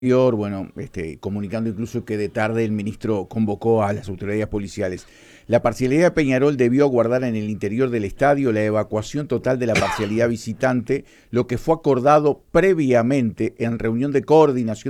Bueno, comunicando incluso que de tarde el ministro convocó a las autoridades policiales. La parcialidad de Peñarol debió aguardar en el interior del estadio la evacuación total de la parcialidad visitante, lo que fue acordado previamente en reunión de coordinación